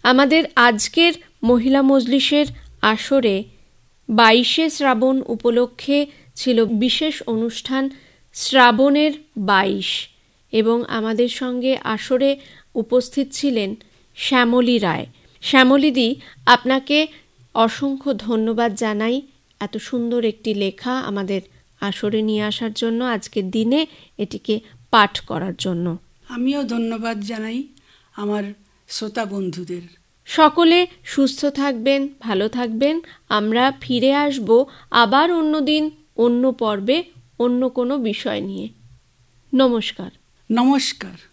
আমাদের আজকের মহিলা মজলিসের আসরে 22শে শ্রাবণ উপলক্ষে ছিল বিশেষ অনুষ্ঠান শ্রাবণের 22 এবং আমাদের সঙ্গে আসরে উপস্থিত ছিলেন শ্যামলী রায়। শ্যামলীদি, আপনাকে অসংখ্য ধন্যবাদ জানাই এত সুন্দর একটি লেখা আমাদের আসরে নিয়ে আসার জন্য, আজকের দিনে এটিকে পাঠ করার জন্য। আমিও ধন্যবাদ জানাই আমার শ্রোতা বন্ধুদের। সকলে সুস্থ থাকবেন, ভালো থাকবেন। আমরা ফিরে আসব আবার অন্য দিন, অন্য পর্বে, অন্য কোনো বিষয় নিয়ে। নমস্কার। নমস্কার।